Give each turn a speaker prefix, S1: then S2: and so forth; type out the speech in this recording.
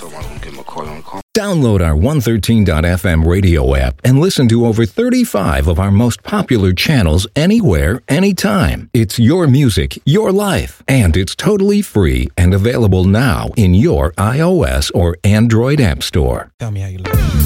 S1: So I'm gonna give him a call on call.
S2: Download our 113.fm radio app and listen to over 35 of our most popular channels anywhere, anytime. It's your music, your life, and it's totally free and available now in your iOS or Android app store.
S3: Tell me how you live.